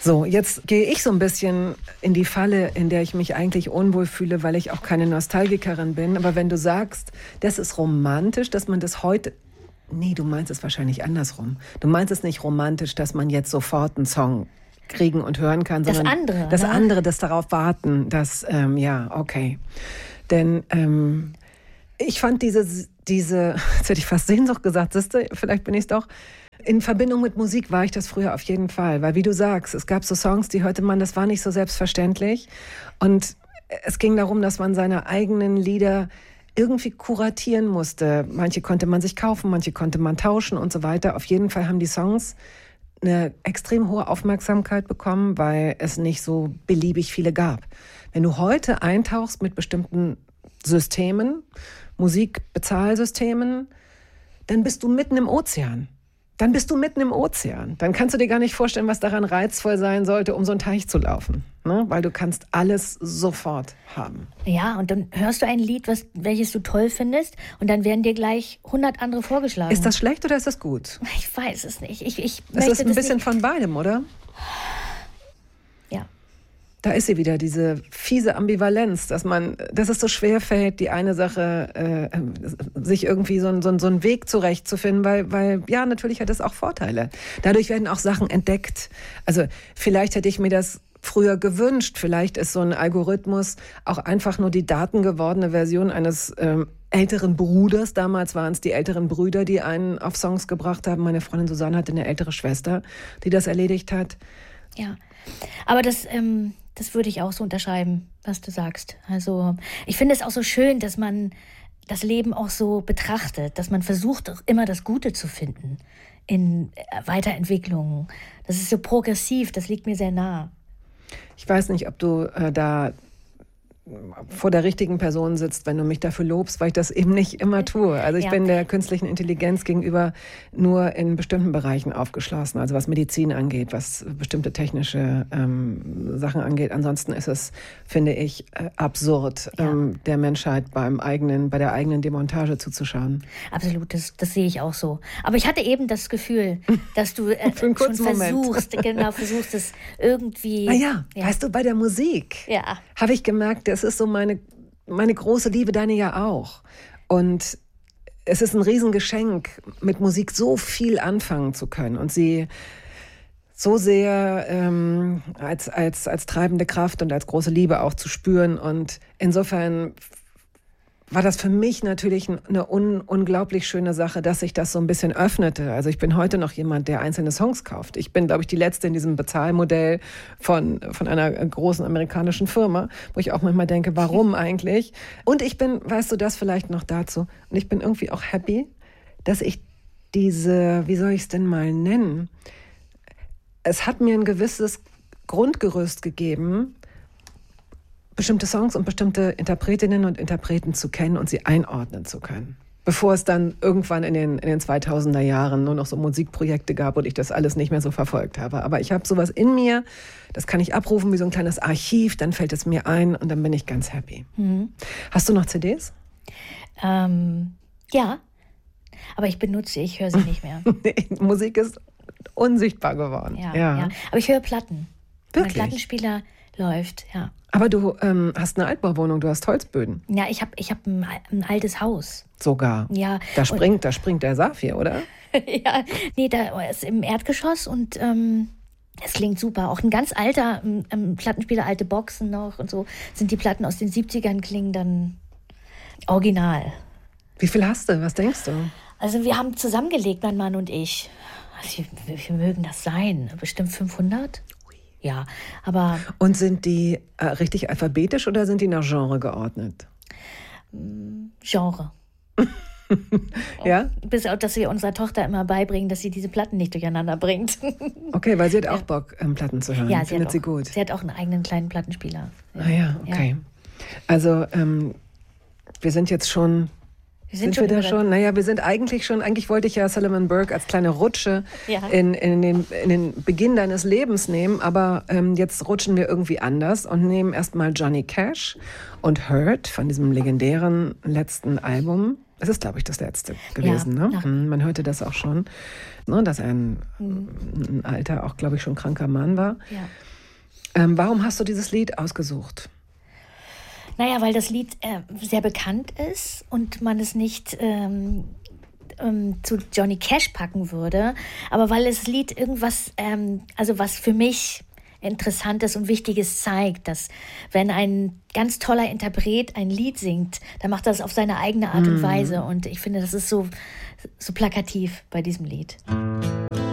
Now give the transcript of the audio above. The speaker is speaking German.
So, jetzt gehe ich so ein bisschen in die Falle, in der ich mich eigentlich unwohl fühle, weil ich auch keine Nostalgikerin bin. Aber wenn du sagst, das ist romantisch, dass man das heute... Nee, du meinst es wahrscheinlich andersrum. Du meinst es nicht romantisch, dass man jetzt sofort einen Song kriegen und hören kann, sondern das andere, das darauf warten, dass, ja, okay. Denn ich fand diese, jetzt hätte ich fast Sehnsucht gesagt, siehste, vielleicht bin ich es doch. In Verbindung mit Musik war ich das früher auf jeden Fall, weil wie du sagst, es gab so Songs, die hörte man, das war nicht so selbstverständlich. Und es ging darum, dass man seine eigenen Lieder irgendwie kuratieren musste. Manche konnte man sich kaufen, manche konnte man tauschen und so weiter. Auf jeden Fall haben die Songs eine extrem hohe Aufmerksamkeit bekommen, weil es nicht so beliebig viele gab. Wenn du heute eintauchst mit bestimmten Systemen, Musikbezahlsystemen, dann bist du mitten im Ozean. Dann kannst du dir gar nicht vorstellen, was daran reizvoll sein sollte, um so einen Teich zu laufen. Ne? Weil du kannst alles sofort haben. Ja, und dann hörst du ein Lied, welches du toll findest, und dann werden dir gleich 100 andere vorgeschlagen. Ist das schlecht oder ist das gut? Ich weiß es nicht. Das ist ein bisschen von beidem, oder? Ja. Da ist sie wieder, diese fiese Ambivalenz, dass es so schwer fällt, die eine Sache, sich irgendwie so einen Weg zurechtzufinden, weil ja, natürlich hat es auch Vorteile. Dadurch werden auch Sachen entdeckt. Also vielleicht hätte ich mir das früher gewünscht. Vielleicht ist so ein Algorithmus auch einfach nur die datengewordene Version eines älteren Bruders. Damals waren es die älteren Brüder, die einen auf Songs gebracht haben. Meine Freundin Susanne hatte eine ältere Schwester, die das erledigt hat. Ja, aber das würde ich auch so unterschreiben, was du sagst. Also ich finde es auch so schön, dass man das Leben auch so betrachtet, dass man versucht, auch immer das Gute zu finden in Weiterentwicklungen. Das ist so progressiv, das liegt mir sehr nah. Ich weiß nicht, ob du da vor der richtigen Person sitzt, wenn du mich dafür lobst, weil ich das eben nicht immer tue. Also ich bin der künstlichen Intelligenz gegenüber nur in bestimmten Bereichen aufgeschlossen, also was Medizin angeht, was bestimmte technische Sachen angeht. Ansonsten ist es, finde ich, absurd, der Menschheit bei der eigenen Demontage zuzuschauen. Absolut, das sehe ich auch so. Aber ich hatte eben das Gefühl, dass du schon versuchst es irgendwie... Naja, weißt du, bei der Musik habe ich gemerkt, das ist so meine große Liebe, deine ja auch. Und es ist ein Riesengeschenk, mit Musik so viel anfangen zu können und sie so sehr als treibende Kraft und als große Liebe auch zu spüren. Und insofern war das für mich natürlich eine unglaublich schöne Sache, dass sich das so ein bisschen öffnete. Also ich bin heute noch jemand, der einzelne Songs kauft. Ich bin, glaube ich, die Letzte in diesem Bezahlmodell von einer großen amerikanischen Firma, wo ich auch manchmal denke, warum eigentlich? Und ich bin, weißt du, das vielleicht noch dazu, und ich bin irgendwie auch happy, dass ich diese, wie soll ich es denn mal nennen? Es hat mir ein gewisses Grundgerüst gegeben, bestimmte Songs und bestimmte Interpretinnen und Interpreten zu kennen und sie einordnen zu können. Bevor es dann irgendwann in den 2000er Jahren nur noch so Musikprojekte gab und ich das alles nicht mehr so verfolgt habe. Aber ich habe sowas in mir, das kann ich abrufen wie so ein kleines Archiv, dann fällt es mir ein und dann bin ich ganz happy. Mhm. Hast du noch CDs? Ja, aber ich höre sie nicht mehr. Nee, Musik ist unsichtbar geworden. Ja. Aber ich höre Platten. Wirklich? Mein Plattenspieler läuft, ja. Aber du hast eine Altbauwohnung, du hast Holzböden. Ja, ich hab ein altes Haus. Sogar? Ja. Da springt der Saphir, oder? Ja, nee, da ist im Erdgeschoss und es klingt super. Auch ein ganz alter Plattenspieler, alte Boxen noch und so, sind die Platten aus den 70ern, klingen dann original. Wie viel hast du? Was denkst du? Also wir haben zusammengelegt, mein Mann und ich. Also, wie viel mögen das sein? Bestimmt 500? Ja, aber... Und sind die richtig alphabetisch oder sind die nach Genre geordnet? Genre. Ja? Bis auch, dass wir unserer Tochter immer beibringen, dass sie diese Platten nicht durcheinander bringt. Okay, weil sie hat auch Bock, Platten zu hören. Ja, findet sie gut. Sie hat auch einen eigenen kleinen Plattenspieler. Ah ja, okay. Ja. Also, wir sind jetzt schon... Sind wir da schon? Naja, wir sind eigentlich wollte ich ja Solomon Burke als kleine Rutsche in den Beginn deines Lebens nehmen, aber jetzt rutschen wir irgendwie anders und nehmen erstmal Johnny Cash und Hurt von diesem legendären letzten Album. Es ist, glaube ich, das letzte gewesen. Ja, ne? Man hörte das auch schon, ne, dass ein alter, auch, glaube ich, schon kranker Mann war. Ja. Warum hast du dieses Lied ausgesucht? Naja, weil das Lied sehr bekannt ist und man es nicht zu Johnny Cash packen würde, aber weil das Lied irgendwas, also was für mich Interessantes und Wichtiges zeigt, dass wenn ein ganz toller Interpret ein Lied singt, dann macht er das auf seine eigene Art und Weise und ich finde, das ist so plakativ bei diesem Lied.